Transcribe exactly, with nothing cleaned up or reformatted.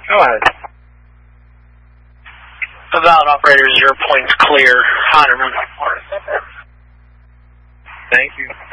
Go ahead. The valid operator, zero points clear. one hundred. Thank you.